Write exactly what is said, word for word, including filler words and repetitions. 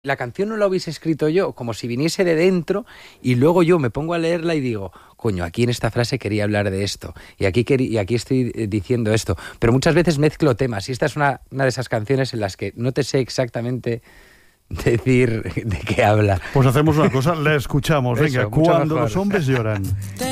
la canción no la hubiese escrito yo, como si viniese de dentro, y luego yo me pongo a leerla y digo, coño, aquí en esta frase quería hablar de esto, y aquí, querí, y aquí estoy eh, diciendo esto. Pero muchas veces mezclo temas, y esta es una, una de esas canciones en las que no te sé exactamente decir de qué habla. Pues hacemos una cosa, la escuchamos. Eso, Venga, mucho cuando mejor. los hombres lloran.